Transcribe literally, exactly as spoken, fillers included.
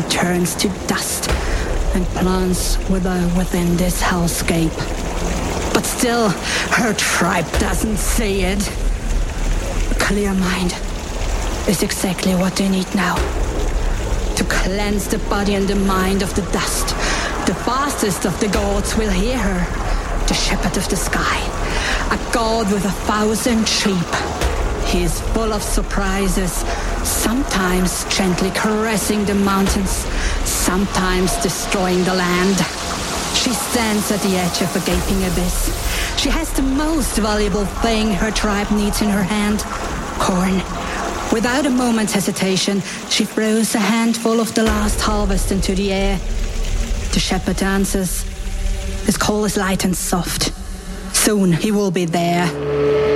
turns to dust and plants wither within this hellscape. But still, her tribe doesn't see it. A clear mind is exactly what they need now. To cleanse the body and the mind of the dust. The fastest of the gods will hear her, the shepherd of the sky, a god with a thousand sheep. He is full of surprises, sometimes gently caressing the mountains, sometimes destroying the land. She stands at the edge of a gaping abyss. She has the most valuable thing her tribe needs in her hand, corn. Without a moment's hesitation, she throws a handful of the last harvest into the air. The shepherd answers. His call is light and soft. Soon he will be there.